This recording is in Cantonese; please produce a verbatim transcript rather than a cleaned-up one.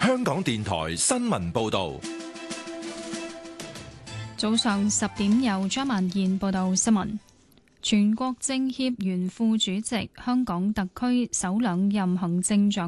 香港電台新聞報道。 早上十點由張曼燕報道新聞。全國政協原副主席、香港特區首兩任行政長